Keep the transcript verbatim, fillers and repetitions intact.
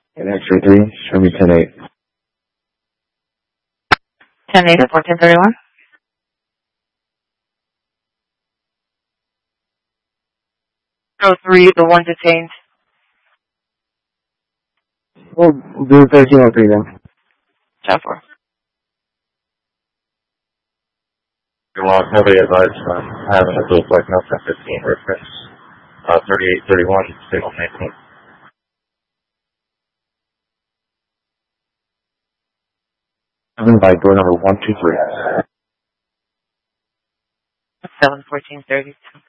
And X-ray three, show me ten eight. ten eight at fourteen thirty-one. Oh, three, the one detained. Well, do thirteen oh three then. Chat for. Good luck. Nobody advised on having a dual flight no ten fifteen reference. Uh, thirty-eight thirty-one, signal nineteen. Seven by door number one two three. seven fourteen thirty-two.